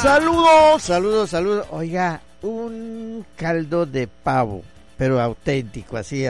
Saludos. Oiga, un caldo de pavo, pero auténtico, así.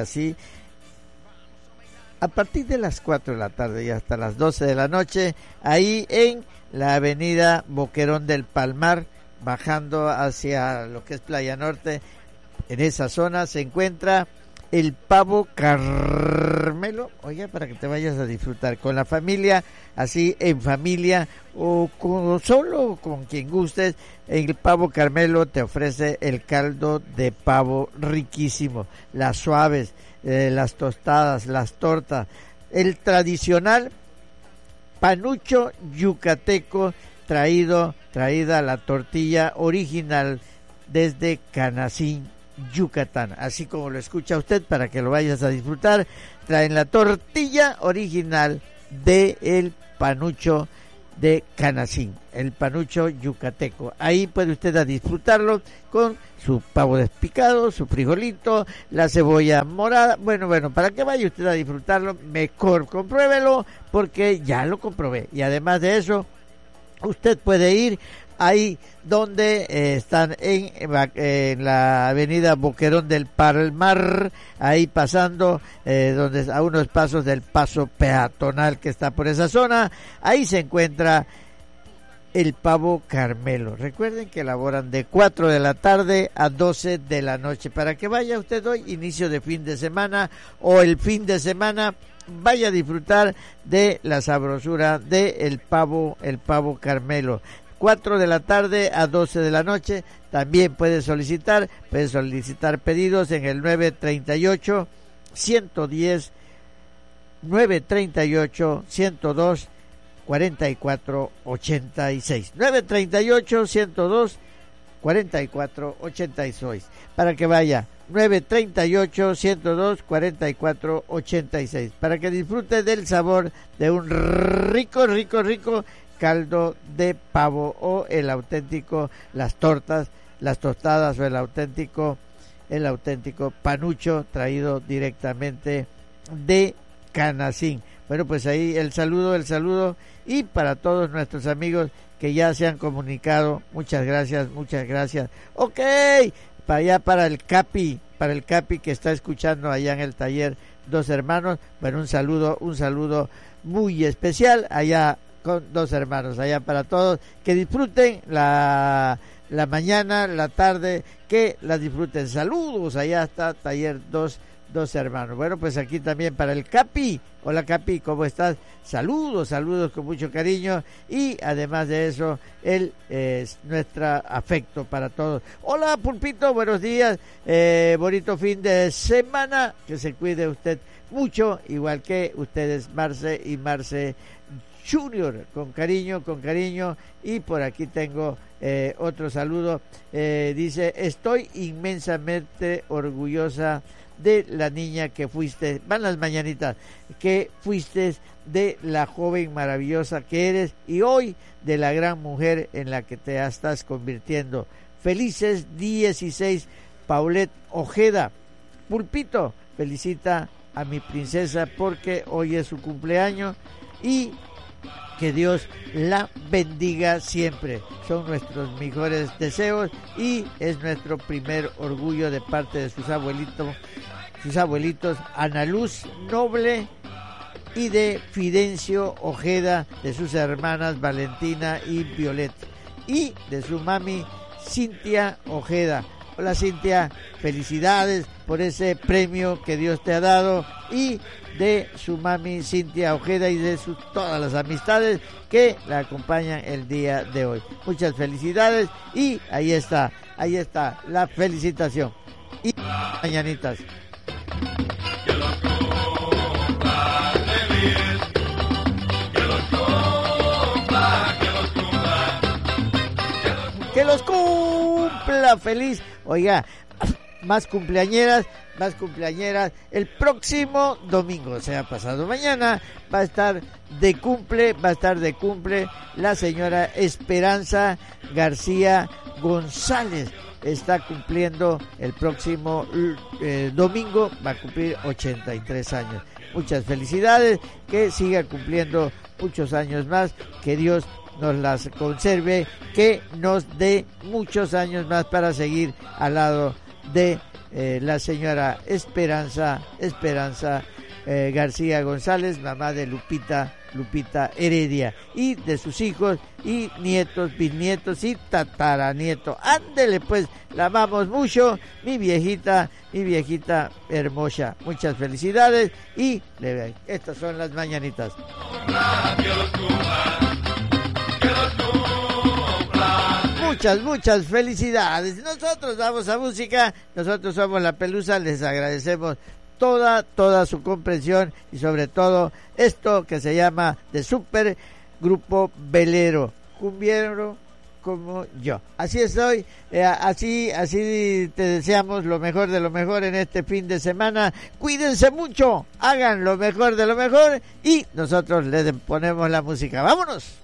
A partir de las 4 de la tarde y hasta las 12 de la noche, ahí en la avenida Boquerón del Palmar, bajando hacia lo que es Playa Norte, en esa zona se encuentra el Pavo Carmelo, oiga, para que te vayas a disfrutar con la familia, así en familia o solo con quien gustes. El Pavo Carmelo te ofrece el caldo de pavo riquísimo, las suaves, las tostadas, las tortas, el tradicional panucho yucateco, traída la tortilla original desde Canacín, Yucatán, así como lo escucha usted, para que lo vayas a disfrutar. Traen la tortilla original de el panucho de Canacín, el panucho yucateco. Ahí puede usted a disfrutarlo con su pavo despicado, su frijolito, la cebolla morada. Bueno, para que vaya usted a disfrutarlo, mejor compruébelo, porque ya lo comprobé. Y además de eso, usted puede ir ahí donde están en la avenida Boquerón del Palmar, ahí pasando donde a unos pasos del paso peatonal que está por esa zona. Ahí se encuentra el Pavo Carmelo. Recuerden que elaboran de 4 de la tarde a 12 de la noche, para que vaya usted hoy, inicio de fin de semana o el fin de semana, vaya a disfrutar de la sabrosura de el Pavo Carmelo. 4 de la tarde a 12 de la noche. También puede solicitar pedidos en el 938 110 938 102 4486 938 102 4486, para que vaya 938 102 4486, para que disfrute del sabor de un rico caldo de pavo, o el auténtico, las tortas, las tostadas, o el auténtico panucho traído directamente de Canacín. Bueno, pues ahí el saludo, y para todos nuestros amigos que ya se han comunicado, muchas gracias. Ok, para allá, para el Capi que está escuchando allá en el taller Dos Hermanos. Bueno, un saludo muy especial allá con Dos Hermanos, allá para todos, que disfruten la mañana, la tarde, que la disfruten. Saludos, allá está Taller Dos Hermanos. Bueno, pues aquí también para el Capi. Hola Capi, ¿cómo estás? Saludos con mucho cariño, y además de eso, nuestro afecto para todos. Hola Pulpito, buenos días, bonito fin de semana, que se cuide usted mucho, igual que ustedes, Marce y Marce Junior, con cariño, y por aquí tengo otro saludo. Dice: estoy inmensamente orgullosa de la niña que fuiste, van las mañanitas, que fuiste, de la joven maravillosa que eres, y hoy de la gran mujer en la que te estás convirtiendo. Felices 16, Paulette Ojeda. Pulpito, felicita a mi princesa porque hoy es su cumpleaños, y que Dios la bendiga siempre. Son nuestros mejores deseos, y es nuestro primer orgullo de parte de sus abuelitos, Ana Luz Noble y de Fidencio Ojeda, de sus hermanas Valentina y Violet, y de su mami Cintia Ojeda. Hola Cintia, felicidades por ese premio que Dios te ha dado, y de su mami Cintia Ojeda y de todas las amistades que la acompañan el día de hoy. Muchas felicidades, y ahí está la felicitación. Y mañanitas. Que los cumpla feliz. Oiga, más cumpleañeras. El próximo domingo, o sea, pasado mañana, va a estar de cumple la señora Esperanza García González. Está cumpliendo el próximo domingo, va a cumplir 83 años. Muchas felicidades, que siga cumpliendo muchos años más, que Dios nos las conserve, que nos dé muchos años más para seguir al lado de la señora Esperanza García González, mamá de Lupita Heredia, y de sus hijos y nietos, bisnietos y tataranietos. Ándele pues, la amamos mucho, mi viejita hermosa. Muchas felicidades y estas son las mañanitas. Muchas felicidades. Nosotros vamos a música, nosotros somos La Pelusa, les agradecemos toda su comprensión y sobre todo esto que se llama de Super Grupo Velero, cumbiero como yo. Así estoy, así te deseamos lo mejor de lo mejor en este fin de semana. Cuídense mucho, hagan lo mejor de lo mejor y nosotros les ponemos la música. ¡Vámonos!